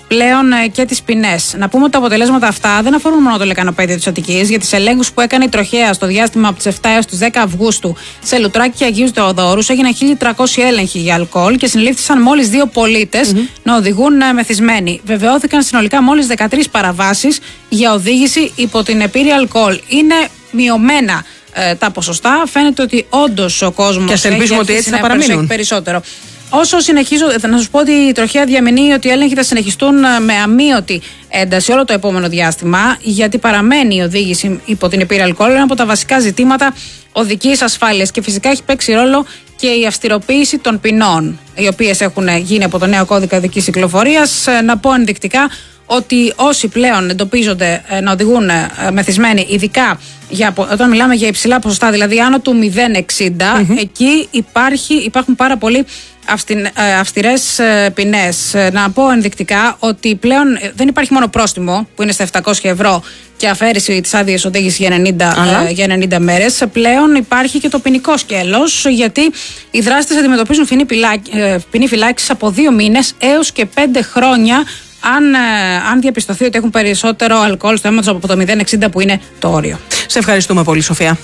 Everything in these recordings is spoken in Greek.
πλέον και τις ποινές. Να πούμε ότι τα αποτελέσματα αυτά δεν αφορούν μόνο το λεκανοπέδιο της Αττικής. Για τις ελέγχους που έκανε η τροχέα στο διάστημα από τις 7 έως τις 10 Αυγούστου σε Λουτράκη και Αγίου Θεοδόρους, έγιναν 1.300 έλεγχοι για αλκοόλ και συνελήφθησαν μόλις 2 πολίτες να οδηγούν μεθυσμένοι. Βεβαιώθηκαν συνολικά μόλις 13 παραβάσεις για οδήγηση υπό την επίρρεια αλκοόλ. Είναι μειωμένα τα ποσοστά. Φαίνεται ότι όντως ο κόσμος ελπίζουμε ότι έτσι θα παραμείνουν περισσότερο. Όσο συνεχίζω, να σας πω ότι η τροχέα διαμηνύει ότι οι έλεγχοι θα συνεχιστούν με αμείωτη ένταση όλο το επόμενο διάστημα, γιατί παραμένει η οδήγηση υπό την επίρρεια αλκοόλ, ένα από τα βασικά ζητήματα οδικής ασφάλειας. Και φυσικά έχει παίξει ρόλο και η αυστηροποίηση των ποινών, οι οποίες έχουν γίνει από το νέο κώδικα οδικής κυκλοφορίας. Να πω ενδεικτικά ότι όσοι πλέον εντοπίζονται να οδηγούν μεθυσμένοι, ειδικά όταν μιλάμε για υψηλά ποσοστά, δηλαδή άνω του 0,60, εκεί υπάρχουν πάρα πολύ αυστηρές ποινές. Να πω ενδεικτικά ότι πλέον δεν υπάρχει μόνο πρόστιμο που είναι στα 700 ευρώ και αφαίρεση της άδειας οδήγησης για 90 μέρες. Πλέον υπάρχει και το ποινικό σκέλος, γιατί οι δράστες αντιμετωπίζουν ποινή φυλάκισης από 2 μήνες έως και 5 χρόνια αν διαπιστωθεί ότι έχουν περισσότερο αλκοόλ στο αίμα τους από το 0,60 που είναι το όριο. Σε ευχαριστούμε πολύ, Σοφία.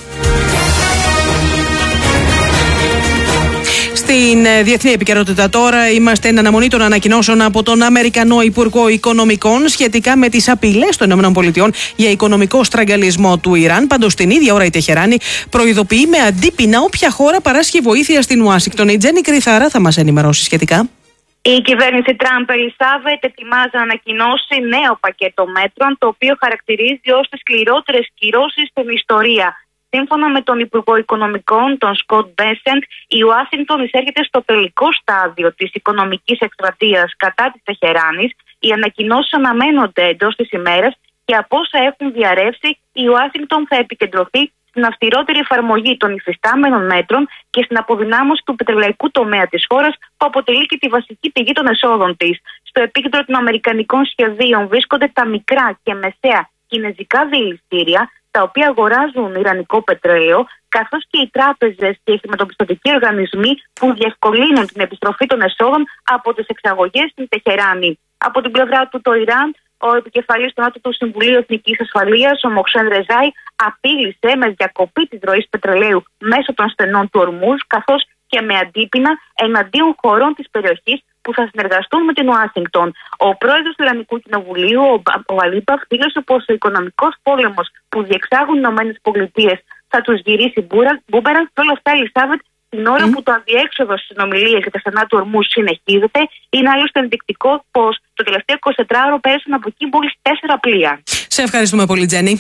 Στην διεθνή επικαιρότητα τώρα, είμαστε εν αναμονή των ανακοινώσεων από τον Αμερικανό Υπουργό Οικονομικών σχετικά με τις απειλές των ΗΠΑ για οικονομικό στραγγαλισμό του Ιράν. Πάντως, την ίδια ώρα η Τεχεράνη προειδοποιεί με αντίπεινα όποια χώρα παράσχει βοήθεια στην Ουάσιγκτον. Η Τζέννη Κρυθάρα θα μας ενημερώσει σχετικά. Η κυβέρνηση Τραμπ, Ελισάβετ, ετοιμάζει να ανακοινώσει νέο πακέτο μέτρων, το οποίο χαρακτηρίζει ως τις σκληρότερες κυρώσεις στην ιστορία. Σύμφωνα με τον Υπουργό Οικονομικών, τον Σκοτ Μπέσεντ, η Ουάσιγκτον εισέρχεται στο τελικό στάδιο της οικονομικής εκστρατείας κατά της Τεχεράνης. Οι ανακοινώσεις αναμένονται εντός της ημέρας και από όσα έχουν διαρρεύσει, η Ουάσιγκτον θα επικεντρωθεί στην αυστηρότερη εφαρμογή των υφιστάμενων μέτρων και στην αποδυνάμωση του πετρελαϊκού τομέα της χώρας, που αποτελεί και τη βασική πηγή των εσόδων της. Στο επίκεντρο των αμερικανικών σχεδίων βρίσκονται τα μικρά και μεσαία κινεζικά δηληστήρια, τα οποία αγοράζουν ιρανικό πετρέλαιο, καθώς και οι τράπεζες και οι χρηματοπιστωτικοί οργανισμοί που διευκολύνουν την επιστροφή των εσόδων από τις εξαγωγές στην Τεχεράνη. Από την πλευρά του, το Ιράν, ο επικεφαλής του ΝΑΤΟ του Συμβουλίου Εθνικής Ασφαλείας, ο Μοχσέν Ρεζάι, απείλησε με διακοπή της ροής πετρελαίου μέσω των στενών του Ορμούζ, καθώς και με αντίπεινα εναντίον χωρών της περιοχής που θα συνεργαστούν με την Ουάσιγκτον. Ο πρόεδρος του Ιρανικού Κοινοβουλίου, ο Αλίπαφ, δήλωσε πως ο οικονομικός πόλεμος που διεξάγουν οι ΗΠΑ θα τους γυρίσει μπούμερανγκ. Και όλα αυτά, Ελισάβετ, την ώρα που το αδιέξοδο στις συνομιλίες για τα στενά του Ορμούζ συνεχίζεται, είναι άλλωστε ενδεικτικό πως το τελευταίο 24ωρο πέρασαν από εκεί μόλις 4 πλοία. Σε ευχαριστούμε πολύ, Τζέννη.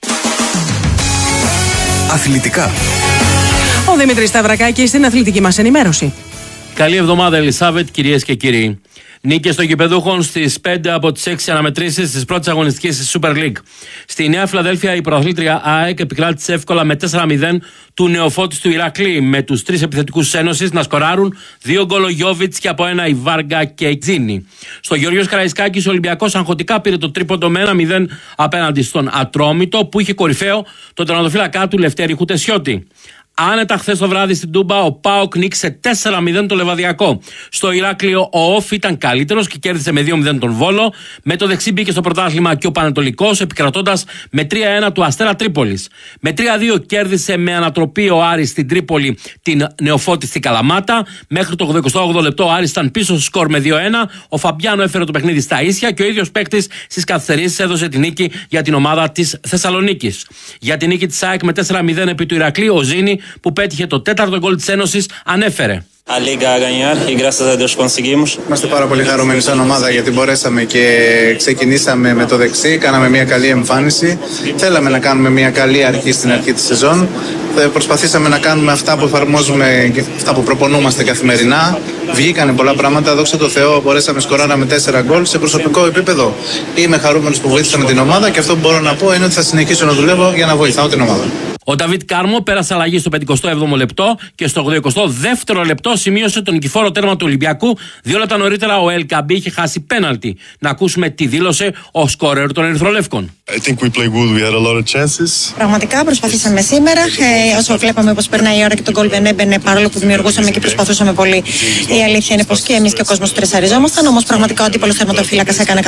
Αθλητικά. Ο Δημήτρης Σταυρακάκης στην αθλητική μας ενημέρωση. Καλή εβδομάδα, Ελισάβετ, κυρίες και κύριοι. Νίκες των κυπεδούχων στις 5 από τις 6 αναμετρήσεις της πρώτης αγωνιστικής της Super League. Στη Νέα Φιλαδέλφια η πρωταθλήτρια ΑΕΚ επικράτησε εύκολα με 4-0 του νεοφώτης του Ηρακλή, με τους 3 επιθετικούς Ένωσης να σκοράρουν 2 γκολ ο Γιόβιτς και από 1 η Βάργα και η Τζίνη. Στο Γεωργίος Καραϊσκάκης ο Ολυμπιακός αγχωτικά πήρε το τρίποντο με 1-0 απέναντι στον Ατρόμητο, που είχε κορυφαίο τον τερματοφύλακα του Λευτέρη Χουτεσιώτη. Άνετα χθες το βράδυ στην Τούμπα ο ΠΑΟΚ νίκησε 4-0 το Λεβαδιακό. Στο Ηράκλειο ο Όφ ήταν καλύτερος και κέρδισε με 2-0 τον Βόλο. Με το δεξί μπήκε στο πρωτάθλημα και ο Πανετολικός, επικρατώντας με 3-1 του Αστέρα Τρίπολης. Με 3-2 κέρδισε με ανατροπή ο Άρης στην Τρίπολη την νεοφώτιστη Καλαμάτα. Μέχρι το 88 λεπτό ο Άρης ήταν πίσω στο σκορ με 2-1. Ο Φαμπιάνο έφερε το παιχνίδι στα ίσια και ο ίδιος παίκτης στις καθυστερήσεις έδωσε τη νίκη για την ομάδα της Θεσσαλονίκης. Για την νίκη της ΑΕΚ με 4-0 επί του Ηρακλείου, ο Ζήνη, που πέτυχε το 4ο γκολ της Ένωσης, ανέφερε. Είμαστε πάρα πολύ χαρούμενοι σαν ομάδα, γιατί μπορέσαμε και ξεκινήσαμε με το δεξί, κάναμε μια καλή εμφάνιση. Θέλαμε να κάνουμε μια καλή αρχή στην αρχή της σεζόν. Προσπαθήσαμε να κάνουμε αυτά που εφαρμόζουμε και αυτά που προπονούμαστε καθημερινά. Βγήκανε πολλά πράγματα, δόξα τω Θεώ, μπορέσαμε σκοράραμε 4 γκολ σε προσωπικό επίπεδο. Είμαι χαρούμενος που βοήθησαμε την ομάδα και αυτό που μπορώ να πω είναι ότι θα συνεχίσω να δουλεύω για να βοηθάω την ομάδα. Ο Νταβίτ Κάρμο πέρασε αλλαγή στο 57ο λεπτό και στο 82ο λεπτό σημείωσε τον νικηφόρο τέρμα του Ολυμπιακού. 2 λεπτά νωρίτερα ο El Kabi είχε χάσει πέναλτι. Να ακούσουμε τι δήλωσε ο σκόρερ των Ερυθρολεύκων. Πραγματικά προσπαθήσαμε σήμερα. Όσο βλέπαμε πως περνάει η ώρα και τον γκολ δεν έμπαινε, παρόλο που δημιουργούσαμε και προσπαθούσαμε πολύ. Η αλήθεια είναι πως και εμείς και ο κόσμος τρεσαριζόμασταν. Όμως πραγματικά ο αντίπολος τερματοφύλακας έκανε